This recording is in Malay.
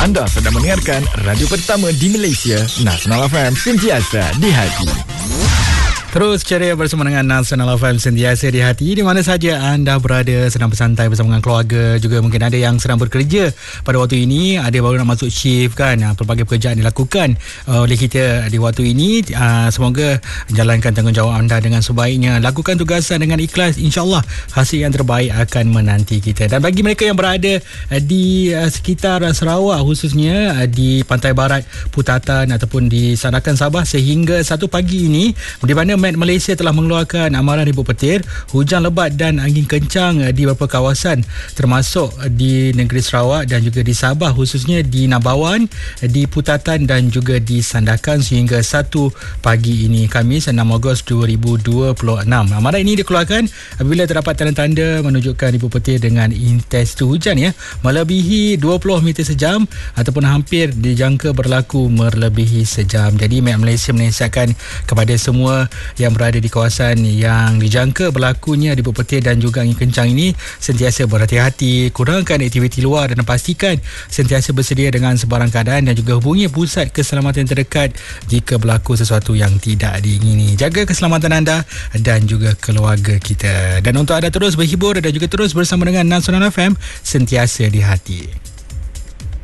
Anda sedang mendengarkan radio pertama di Malaysia, Nasional FM, sentiasa di hati. Terus ceria bersama dengan Nasional FM, sentiasa di hati. Di mana saja anda berada, sedang bersantai bersama dengan keluarga. Juga mungkin ada yang sedang bekerja pada waktu ini. Ada baru nak masuk shift kan. Pelbagai pekerjaan dilakukan oleh kita di waktu ini. Semoga jalankan tanggungjawab anda dengan sebaiknya. Lakukan tugasan dengan ikhlas. InsyaAllah hasil yang terbaik akan menanti kita. Dan bagi mereka yang berada di sekitar Sarawak, khususnya di Pantai Barat, Putatan ataupun di Sandakan Sabah, sehingga 1 pagi ini, di mana Met Malaysia telah mengeluarkan amaran ribut petir, hujan lebat dan angin kencang di beberapa kawasan termasuk di negeri Sarawak dan juga di Sabah, khususnya di Nabawan, di Putatan dan juga di Sandakan sehingga 1 pagi ini, Khamis 6 Ogos 2026. Amaran ini dikeluarkan apabila terdapat tanda-tanda menunjukkan ribut petir dengan intensitas hujan melebihi 20 meter sejam ataupun hampir dijangka berlaku melebihi sejam. Jadi Met Malaysia menasihatkan kepada semua yang berada di kawasan yang dijangka berlakunya ribut petir dan juga angin kencang ini sentiasa berhati-hati, kurangkan aktiviti luar dan pastikan sentiasa bersedia dengan sebarang keadaan dan juga hubungi pusat keselamatan terdekat jika berlaku sesuatu yang tidak diingini. Jaga keselamatan anda dan juga keluarga kita. Dan untuk anda terus berhibur dan juga terus bersama dengan Nasional FM, sentiasa di hati.